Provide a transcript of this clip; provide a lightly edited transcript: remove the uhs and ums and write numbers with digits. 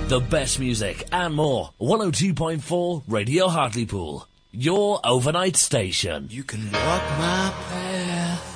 The best music and more. 102.4 Radio Hartlepool. Your overnight station. You can walk my path.